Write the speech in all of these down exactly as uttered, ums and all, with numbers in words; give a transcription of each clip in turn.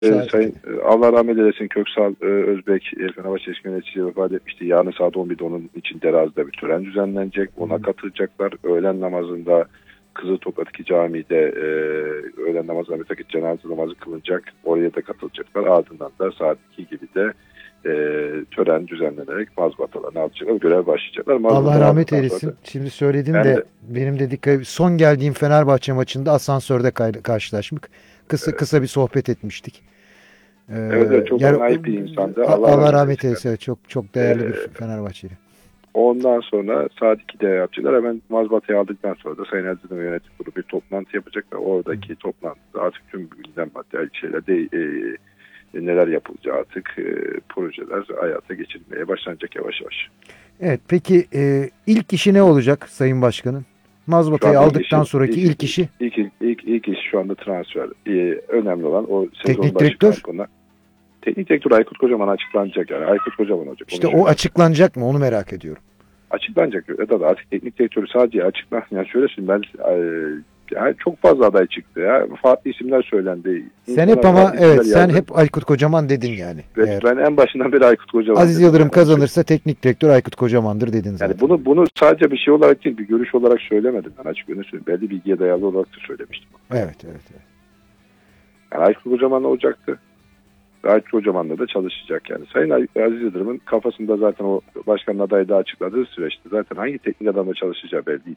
E, sayın e, Allah rahmet eylesin Köksal e, Özbek e, Fenerbahçe eski yöneticisi vefat etmişti. Yarın saat on birde onun için terazide bir tören düzenlenecek. Ona hmm. katılacaklar. Öğlen namazında Kızıltop'taki camide e, öğlen namazına bir takip cenaze namazı kılınacak. Oraya da katılacaklar. Ardından da saat iki gibi de e, tören düzenlenerek mazbatalarını alacaklar. Görev başlayacaklar. Allah rahmet eylesin. Da, Şimdi söyledin de, de benim de dikkat, son geldiğim Fenerbahçe maçında asansörde karşılaştık. Kısa evet. kısa bir sohbet etmiştik. Ee, evet, evet çok yani, naif bir insandı. Allah, Allah rahmet eylesin. Çok çok değerli ee, bir Fenerbahçeli. Ondan sonra saat ikide yapacaklar. Hemen mazbatayı aldıktan sonra da Sayın Erdoğan Yönetim Kurulu bir toplantı yapacaklar. Oradaki hmm. toplantıda artık tüm gündem madde şeyler de e, e, neler yapılacağı artık e, projeler hayata geçirilmeye başlanacak yavaş yavaş. Evet, peki e, ilk işi ne olacak Sayın Başkan'ın? Mazbatayı aldıktan işi, sonraki ilk, ilk işi? İlk, ilk, ilk, ilk iş şu anda transfer. Ee, önemli olan o sezon başı kampına. Teknik direktör Aykut Kocaman açıklanacak yani. Aykut Kocaman olacak. İşte o açıklanacak mı? Onu merak ediyorum. Açıklanacak. Evet, artık teknik direktörü sadece açıklan. Yani şöyle söyleyeyim ben e, yani çok fazla aday çıktı ya. Farklı isimler söylendi. Sen İnsanlar hep ama evet sen yazdı. Hep Aykut Kocaman dedin yani. Evet, ben en başından beri Aykut Kocaman Aziz Yıldırım yani. Kazanırsa teknik direktör Aykut Kocaman'dır dedin zaten. Yani bunu bunu sadece bir şey olarak değil, bir görüş olarak söylemedim. Ben açık öyle söyleyeyim. Belli bilgiye dayalı olarak da söylemiştim. Evet, evet, evet. Yani Aykut Kocaman olacaktı. Aykut Kocaman'la da çalışacak yani. Sayın Aziz Yıldırım'ın kafasında zaten o başkanın adayı da açıkladığı süreçte zaten hangi teknik adamla çalışacağı belliydi.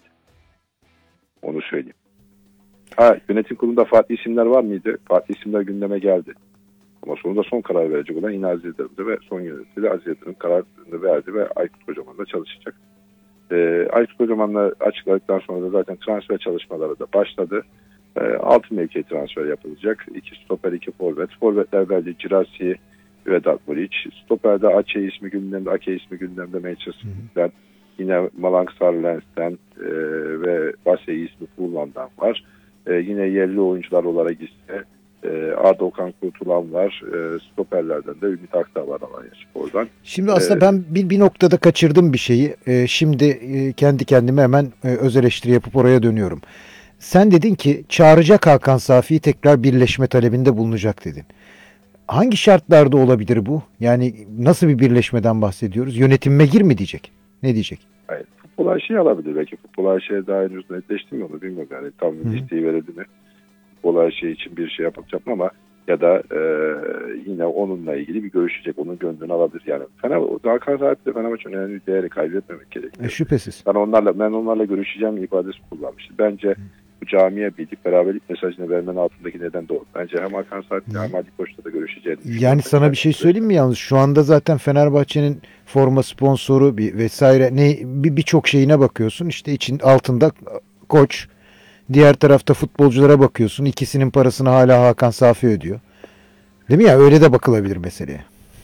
Onu söyleyeyim. Ha, yönetim kurulunda farklı isimler var mıydı? Farklı isimler gündeme geldi. Ama sonunda son karar verecek olan yine Aziz Yıldırım'dı ve son yönetici Aziz Yıldırım kararını verdi ve Aykut Kocaman'la çalışacak. Ee, Aykut Kocaman'la açıkladıktan sonra da zaten transfer çalışmaları da başladı. Ee, altı mevki transfer yapılacak. İki stoper, iki forvet. Forvetler belki Cirasi ve Datmuric. Stoperde Ace ismi gündemde, Ake ismi gündemde Manchester'dan. Yine Malang Sarlens'ten e, ve Basey ismi Fulham'dan var. E, yine yerli oyuncular olarak ise e, Arda Okan Kurtulan var. E, stoperlerden de Ümit Akdağ var Alanya Spor'dan. Şimdi aslında ee, ben bir, bir noktada kaçırdım bir şeyi. E, şimdi e, kendi kendime hemen e, öz eleştiri yapıp oraya dönüyorum. Sen dedin ki çağıracak Hakan Safi'yi tekrar birleşme talebinde bulunacak dedin. Hangi şartlarda olabilir bu? Yani nasıl bir birleşmeden bahsediyoruz? Yönetimime gir mi diyecek? Ne diyecek? Hayır. Futbol Ayşe'yi alabilir. Belki Futbol Ayşe'ye daha henüz netleşti mi onu bilmiyorum. Yani tam bir listeyi verildi mi? Futbol Ayşe için bir şey yapacak mı ama ya da e, yine onunla ilgili bir görüşecek. Onun gönlünü alabilir. Yani Fenerbahçe, Hakan Saat'te Fenerbahçe'nin önemli bir değeri kaybetmemek gerekiyor. E, şüphesiz. Ben onlarla, ben onlarla görüşeceğim ifadesi kullanmıştım. Bence Hı. bu camiye birlik, beraberlik mesajını vermenin altındaki neden doğru. Bence hem Hakan Saat'te hem Ali Koç'ta da görüşeceğini Yani sana bir şey söyleyeyim mi yalnız? Şu anda zaten Fenerbahçe'nin forma sponsoru bir vesaire ne bir birçok şeyine bakıyorsun. İşte için altında Koç, diğer tarafta futbolculara bakıyorsun. İkisinin parasını hala Hakan Safi ödüyor. Değil mi ya? Öyle de bakılabilir meseleye.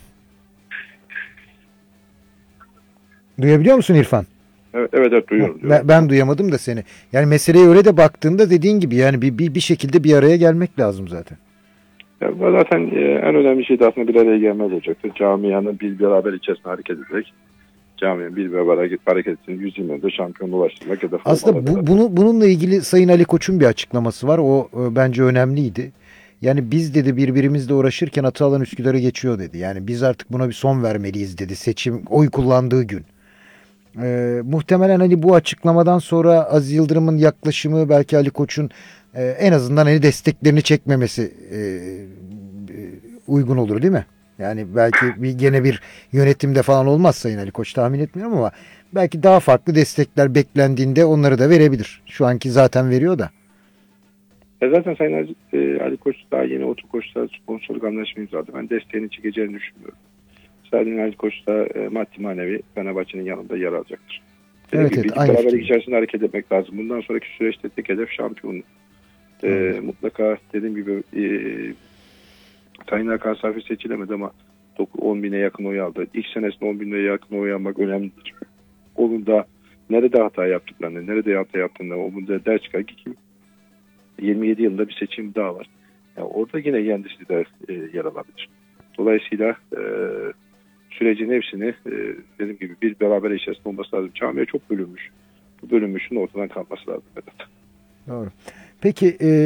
Duyabiliyor musun İrfan? Evet, evet, evet duyuyorum. Ben, ben duyamadım da seni. Yani meseleye öyle de baktığında dediğin gibi yani bir, bir, bir şekilde bir araya gelmek lazım zaten. Ya zaten en önemli şey de aslında bir araya gelmek olacaktır. Camianın bir beraber içerisinde hareket edecek. Camianın bir beraber hareket ettiğini yüz yılında şampiyonluğa ulaştırmak ya da aslında bu, bunu, bununla ilgili Sayın Ali Koç'un bir açıklaması var. O bence önemliydi. Yani biz dedi birbirimizle uğraşırken Atalan Üsküdar'ı geçiyor dedi. Yani biz artık buna bir son vermeliyiz dedi. Seçim oy kullandığı gün. Ee, muhtemelen hani bu açıklamadan sonra Aziz Yıldırım'ın yaklaşımı belki Ali Koç'un e, en azından hani desteklerini çekmemesi e, e, uygun olur değil mi? Yani belki bir, gene bir yönetimde falan olmaz Sayın Ali Koç tahmin etmiyorum ama belki daha farklı destekler beklendiğinde onları da verebilir. Şu anki zaten veriyor da. E zaten Sayın Ali, e, Ali Koç daha yeni Otu Koç'ta sponsorluk anlaşma imzaladı. Ben desteğini çekeceğini düşünmüyorum. Sayın Ali Koç da e, maddi manevi Fenerbahçe'nin yanında yer alacaktır. Evet, evet, bir beraberlik içerisinde hareket etmek lazım. Bundan sonraki süreçte tek hedef şampiyonluk. E, mutlaka dediğim gibi e, Sayın Hakan Safi seçilemedi ama on bine yakın oy aldı. İlk senesinde on bine yakın oy almak önemlidir. Onun da nerede hata yaptıklarını, nerede hata yaptığını, onun da ders çıkar ki yirmi yedi yılında bir seçim daha var. Yani orada yine kendisi de e, yer alabilir. Dolayısıyla e, sürecin hepsini e, dediğim gibi bir beraber içerisinde olması lazım. Camia çok bölünmüş. Bu bölünmüşün ortadan kalkması lazım. Evet. Doğru. Peki e,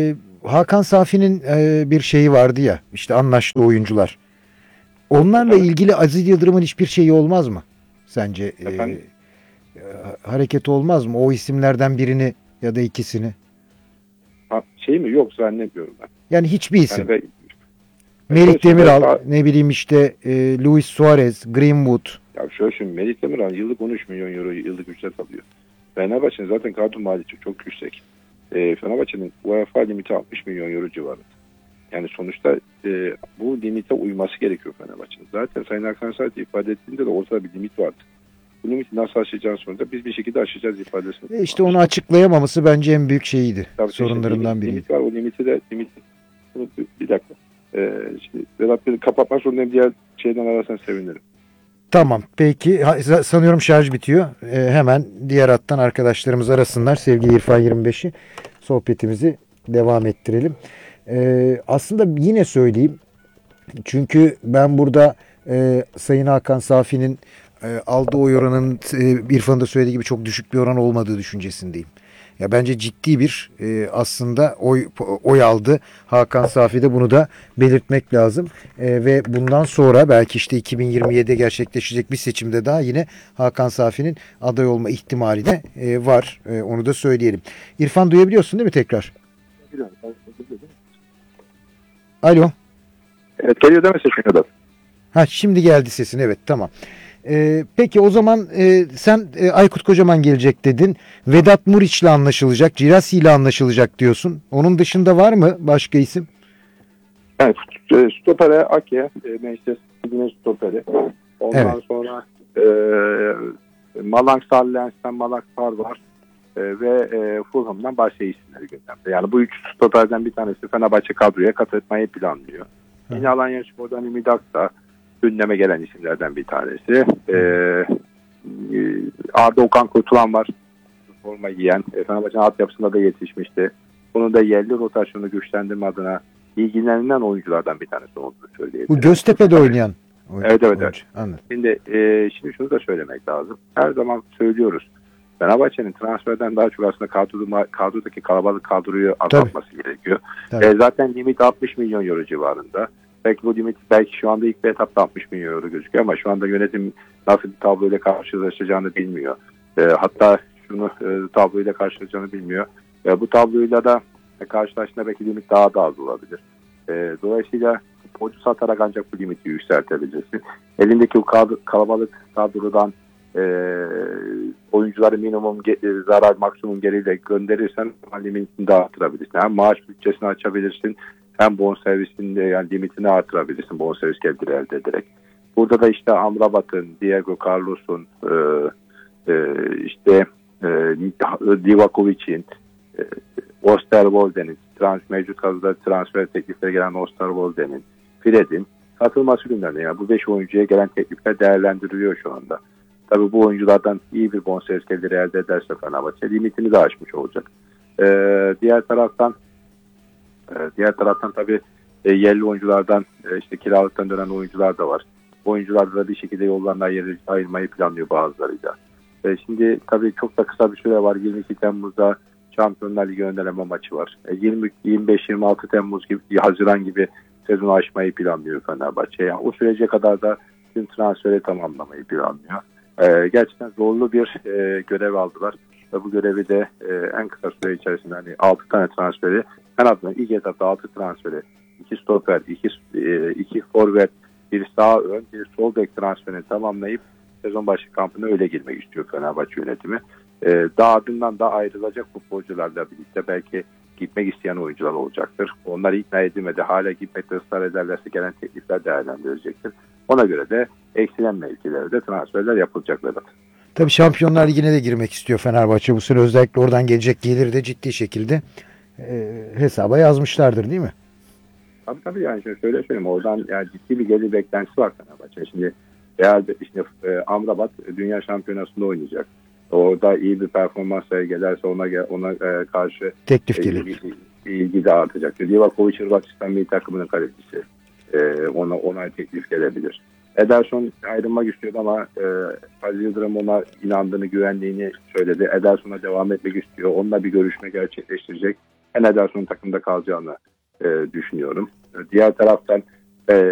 Hakan Safi'nin e, bir şeyi vardı ya, işte anlaştığı oyuncular. Onlarla Evet. ilgili Aziz Yıldırım'ın hiçbir şeyi olmaz mı? Sence e, Efendim? e, hareketi olmaz mı? O isimlerden birini ya da ikisini. Ha, şey mi? Yok, zannetmiyorum ben. Yani hiçbir Yani isim. ben, şöyle Merih söyleyeyim, Demiral, ben, ne bileyim işte e, Luis Suarez, Greenwood. ya şöyle söyleyeyim, Melih Demiral yıllık on üç milyon euro yıllık ücret alıyor. Fenerbahçe'nin zaten kadro maliyeti çok yüksek. E, Fenerbahçe'nin UEFA limiti altmış milyon euro civarında. Yani sonuçta e, bu limite uyması gerekiyor Fenerbahçe'nin. Zaten Sayın Hakan Saat ifade ettiğinde de ortada bir limit vardı. Bu limiti nasıl aşacağız sonra da biz bir şekilde aşacağız ifadesini. E işte onu açıklayamaması bence en büyük şeyiydi. Tabii ki işte Sorunlarından limit, biriydi. limit var, o limiti de limit, bir dakika. Ee, şimdi Vedat Bey'i kapatmak zorundayım, diğer şeyden ararsan sevinirim. Tamam, peki. Ha, sanıyorum şarj bitiyor. E, hemen diğer hattan arkadaşlarımız arasınlar. Sevgili İrfan yirmi beşi sohbetimizi devam ettirelim. E, aslında yine söyleyeyim. Çünkü ben burada e, Sayın Hakan Safi'nin e, aldığı oy oranının e, İrfan'ın da söylediği gibi çok düşük bir oran olmadığı düşüncesindeyim. Ya bence ciddi bir e, aslında oy oy aldı Hakan Safi'de, bunu da belirtmek lazım. E, ve bundan sonra belki işte iki bin yirmi yedide gerçekleşecek bir seçimde daha yine Hakan Safi'nin aday olma ihtimali de e, var. E, onu da söyleyelim. İrfan, duyabiliyorsun değil mi tekrar? Alo. Evet, geliyor değil mi seçim Vedat? Ha, şimdi geldi sesin, evet, tamam. Ee, peki o zaman e, sen e, Aykut Kocaman gelecek dedin. Vedat Muriç'le anlaşılacak, Cirasi ile anlaşılacak diyorsun. Onun dışında var mı başka isim? Evet, e, stopere Ake, e, Manchester City'nin stoperi. Ondan Evet. sonra e, Malang Sarr, Lens'ten Malang Sarr var. E, ve e, Fulham'dan başka isimleri gündemde. Yani bu üç stoperden bir tanesi Fenerbahçe kadroya katılmayı planlıyor. Hı. Yine Alanya Spor'dan Ümit Aksa gündeme gelen isimlerden bir tanesi. E, e, Arda Okan Kurtulan var. Forma giyen. E, Fenerbahçe'nin altyapısında da yetişmişti. Bunun da yerli rotasyonu güçlendirme adına ilgilenilen oyunculardan bir tanesi olduğunu söyleyebilirim. Bu Göztepe'de oynayan oyuncu. Evet, evet, oyuncu. evet. Anladım. Şimdi, e, şimdi şunu da söylemek lazım. Her zaman söylüyoruz. Fenerbahçe'nin transferden daha çok aslında kadroda, kadrodaki kalabalık kadroyu azaltması Tabii. gerekiyor. Tabii. E, zaten limit altmış milyon euro civarında. Belki bu limit belki şu anda ilk bir etapta altmış milyon euro gözüküyor ama şu anda yönetim nasıl bir tabloyla karşılaşacağını bilmiyor. E, hatta şunu e, tabloyla karşılaşacağını bilmiyor. E, bu tabloyla da e, karşılaştığında belki limit daha da az olabilir. E, dolayısıyla futbolcu satarak ancak bu limiti yükseltebilirsin. Elindeki bu kadro, kalabalık kadrodan e, oyuncuları minimum ge- zarar maksimum geriyle gönderirsen limitini de artırabilirsin. Hem maaş bütçesini açabilirsin, hem bonservisinde yani limitini artırabilirsin bonservis geliri elde ederek. Burada da işte Amrabat'ın, Diego Carlos'un, e, e, işte e, Livakovic'in, e, Osterwolde'nin, trans, mevcut kadroda transfer teklifleri gelen Osterwolde'nin, Fred'in katılması gündemde. Yani bu beş oyuncuya gelen teklifler değerlendiriliyor şu anda. Tabii bu oyunculardan iyi bir bonservis geliri elde ederse Fenerbahçe limitini de aşmış olacak. Ee, diğer taraftan e, diğer taraftan tabii e, yerli oyunculardan e, işte kiralıktan dönen oyuncular da var. Bu oyuncular da bir şekilde yollarına ayır, ayırmayı planlıyor bazılarıyla. E, şimdi tabii çok da kısa bir süre var. yirmi iki Temmuz'da Şampiyonlar Ligi önleme maçı var. E, yirmi, yirmi beş yirmi altı Temmuz gibi, Haziran gibi sezonu aşmayı planlıyor Fenerbahçe. Yani o sürece kadar da tüm transferi tamamlamayı planlıyor. Ee, gerçekten zorlu bir e, görev aldılar ve bu görevi de e, en kısa süre içerisinde hani altı tane transferi, en azından ilk etapta altı transferi, iki stoper, iki e, iki forvet, bir sağ ön, bir sol bek transferini tamamlayıp sezon başı kampına öyle girmek istiyor Fenerbahçe yönetimi. E, daha ardından da ayrılacak futbolcularla birlikte belki gitmek isteyen oyuncular olacaktır. Onlar ikna edilmedi. Hala gitmekte ısrar ederlerse gelen teklifler değerlendirilecektir. Ona göre de eksilen mevkilerde transferler yapılacaklar. Tabii Şampiyonlar Ligi'ne de girmek istiyor Fenerbahçe bu sene. Özellikle oradan gelecek geliri de ciddi şekilde e, hesaba yazmışlardır değil mi? Tabii tabii yani şöyle söyleyeyim. Oradan yani ciddi bir gelir beklentisi var Fenerbahçe. Şimdi Real işte, e, Amrabat Dünya Şampiyonası'nda oynayacak. Orada iyi bir performans gelirse ona ona e, karşı teklif e, gelir. ilgi, ilgi de artacak. Livakovic Hırvatistan milli takımının kalecisi. E, ona onay teklif gelebilir. Ederson ayrılmak istiyordu ama e, Aziz Yıldırım ona inandığını, güvendiğini söyledi. Ederson'a devam etmek istiyor. Onunla bir görüşme gerçekleştirecek. Ederson'un takımda kalacağını e, düşünüyorum. Diğer taraftan e,